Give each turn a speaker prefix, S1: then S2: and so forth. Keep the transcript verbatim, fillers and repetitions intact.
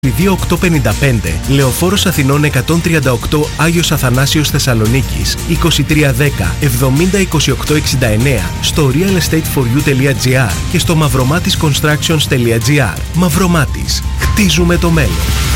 S1: δύο οκτώ πενήντα πέντε, Λεωφόρος Αθηνών εκατόν τριάντα οκτώ, Άγιος Αθανάσιος Θεσσαλονίκης, είκοσι τρία δέκα εβδομήντα είκοσι οκτώ εξήντα εννέα, στο realestateforyou τελεία gr και στο mavromatisconstructions τελεία gr. Μαυρομάτης. Χτίζουμε το μέλλον.